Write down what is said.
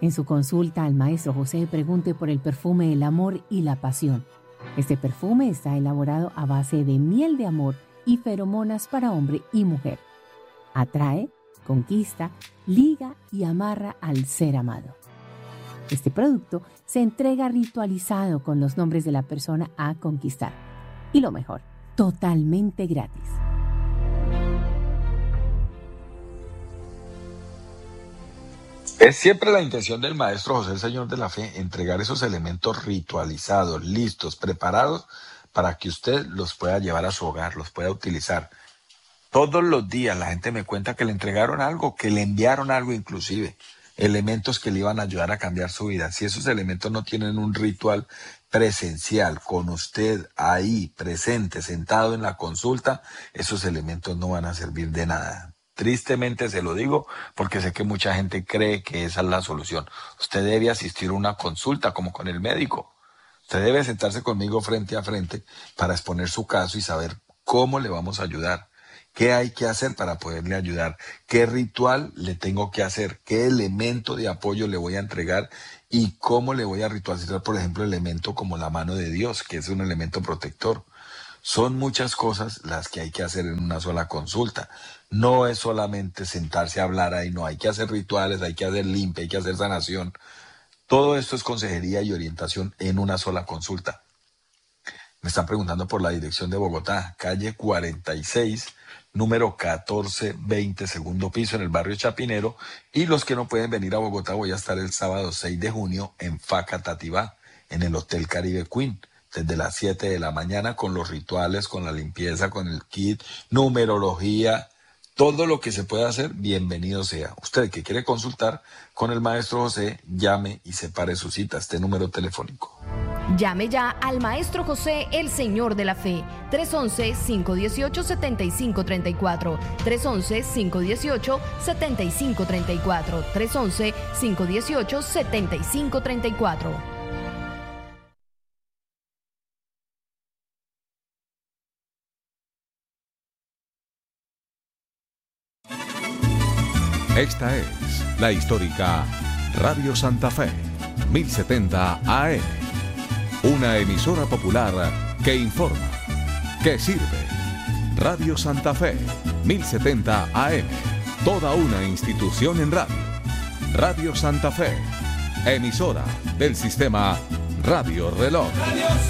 En su consulta al maestro José, pregunte por el perfume del amor y la pasión. Este perfume está elaborado a base de miel de amor y feromonas para hombre y mujer. Atrae, conquista, liga y amarra al ser amado. Este producto se entrega ritualizado con los nombres de la persona a conquistar. Y lo mejor, totalmente gratis. Es siempre la intención del maestro José, el Señor de la Fe, entregar esos elementos ritualizados, listos, preparados, para que usted los pueda llevar a su hogar, los pueda utilizar. Todos los días la gente me cuenta que le entregaron algo, que le enviaron algo inclusive, elementos que le iban a ayudar a cambiar su vida. Si esos elementos no tienen un ritual presencial, con usted ahí, presente, sentado en la consulta, esos elementos no van a servir de nada. Tristemente se lo digo porque sé que mucha gente cree que esa es la solución. Usted debe asistir a una consulta como con el médico. Usted debe sentarse conmigo frente a frente para exponer su caso y saber cómo le vamos a ayudar. ¿Qué hay que hacer para poderle ayudar? ¿Qué ritual le tengo que hacer? ¿Qué elemento de apoyo le voy a entregar? ¿Y cómo le voy a ritualizar, por ejemplo, elemento como la mano de Dios, que es un elemento protector? Son muchas cosas las que hay que hacer en una sola consulta. No es solamente sentarse a hablar ahí, no. Hay que hacer rituales, hay que hacer limpia, hay que hacer sanación. Todo esto es consejería y orientación en una sola consulta. Me están preguntando por la dirección de Bogotá, calle 46, número 1420, segundo piso, en el barrio Chapinero. Y los que no pueden venir a Bogotá, voy a estar el sábado 6 de junio en Facatativá, en el Hotel Caribe Queen, desde las 7 de la mañana, con los rituales, con la limpieza, con el kit, numerología, todo lo que se pueda hacer, bienvenido sea. Usted que quiere consultar con el maestro José, llame y separe su cita, este número telefónico. Llame ya al Maestro José, el Señor de la Fe, 311-518-7534, 311-518-7534, 311-518-7534. Esta es la histórica Radio Santa Fe, 1070 AM. Una emisora popular que informa, que sirve. Radio Santa Fe, 1070 AM. Toda una institución en radio. Radio Santa Fe, emisora del sistema Radio Reloj.